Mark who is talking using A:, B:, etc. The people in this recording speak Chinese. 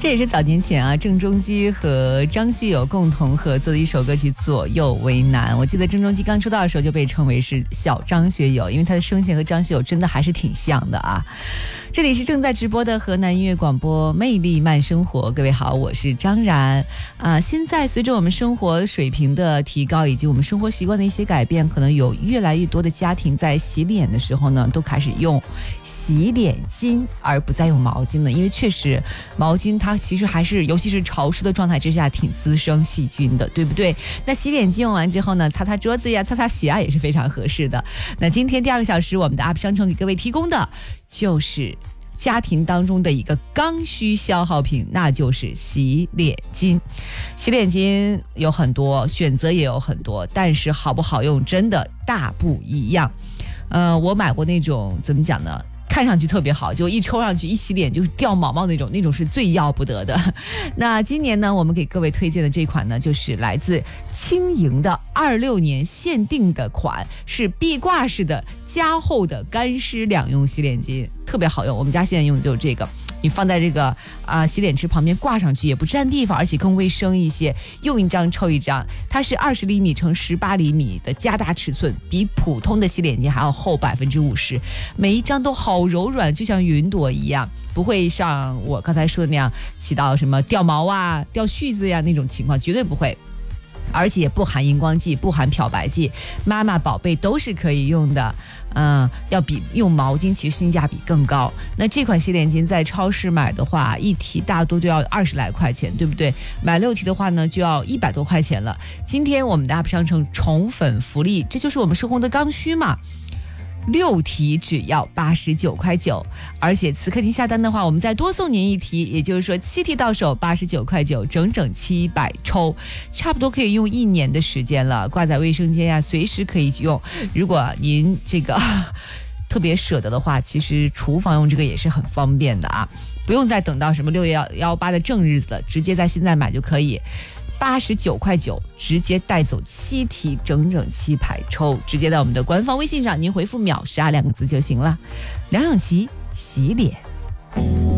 A: 这也是早年前啊，郑中基和张学友共同合作的一首歌曲《左右为难》。我记得郑中基刚出道的时候就被称为是小张学友，因为他的声线和张学友真的还是挺像的啊。这里是正在直播的河南音乐广播魅力慢生活，各位好，我是张然现在随着我们生活水平的提高以及我们生活习惯的一些改变，可能有越来越多的家庭在洗脸的时候呢，都开始用洗脸巾而不再用毛巾了，因为确实毛巾它其实还是尤其是潮湿的状态之下挺滋生细菌的，对不对？那洗脸巾用完之后呢，擦擦桌子呀，擦擦鞋啊，也是非常合适的。那今天第2个小时我们的 UP 商城给各位提供的就是家庭当中的一个刚需消耗品，那就是洗脸巾。洗脸巾有很多选择，也有很多，但是好不好用真的大不一样。我买过那种怎么讲呢，看上去特别好，就一抽上去一洗脸就是掉毛毛那种是最要不得的。那今年呢，我们给各位推荐的这款呢，就是来自轻盈的26年限定的款，是壁挂式的加厚的干湿两用洗脸巾，特别好用。我们家现在用的就是这个，你放在这个洗脸池旁边挂上去也不占地方，而且更卫生一些，用一张抽一张。它是20厘米乘18厘米的加大尺寸，比普通的洗脸巾还要厚50%，每一张都好柔软，就像云朵一样，不会像我刚才说的那样起到什么掉毛啊、掉絮子呀那种情况，绝对不会。而且不含荧光剂，不含漂白剂，妈妈宝贝都是可以用的。要比用毛巾其实性价比更高。那这款洗脸巾在超市买的话，一提大多都要20来块钱，对不对？买6提的话呢，就要100多块钱了。今天我们的 UP 商城宠粉福利，这就是我们生活的刚需嘛。6提只要89.9块，而且此刻您下单的话，我们再多送您1提，也就是说7提到手89.9块，整整700抽，差不多可以用1年的时间了。挂在卫生间呀，随时可以用。如果您这个特别舍得的话，其实厨房用这个也是很方便的啊，不用再等到什么6月18的正日子了，直接在现在买就可以。89.9块，直接带走7提，整整700抽，直接到我们的官方微信上，您回复秒杀2个字就行了。梁咏琪洗脸。